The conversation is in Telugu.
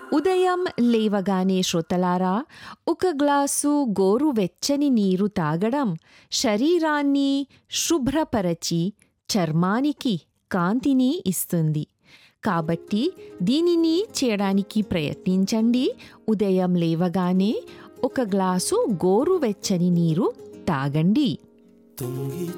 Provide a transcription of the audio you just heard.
ఉదయం లేవగానే శ్రోతలారా, ఒక గ్లాసు గోరువెచ్చని నీరు తాగడం శరీరాన్ని శుభ్రపరచి చర్మానికి కాంతిని ఇస్తుంది. కాబట్టి దీనిని చేయడానికి ప్రయత్నించండి. ఉదయం లేవగానే ఒక గ్లాసు గోరువెచ్చని నీరు తాగండి. తుంగి